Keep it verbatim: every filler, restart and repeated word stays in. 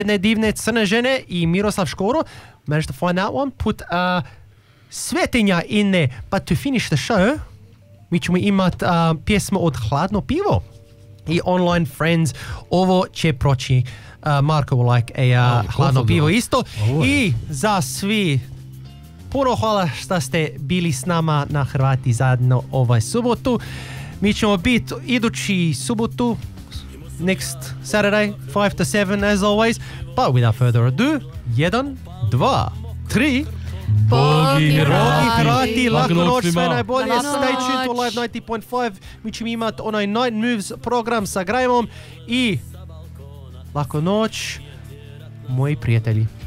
jedne divne crne žene i Miroslav Škoro. Managed to find that one. Put uh, Svetinja in there. But to finish the show, mi ćemo imat uh, pjesmu od Hladno pivo. I online friends, ovo će proći. Uh, Marko will like a uh, oh, Hladno pivo isto. Oh, I za svi puno hvala što ste bili s nama na Hrvati zajedno ovaj subotu. Mi ćemo biti idući subotu, next Saturday, five to seven as always. But without further ado, jedan, dva, tri. Bogi Bogi Hrvati, laku noć noć, sve svima. najbolje. Laku Stay tuned to noć. Live ninety point five. Mi ćemo imati onaj Night Moves program sa Grajmom i laku noć, moji prijatelji.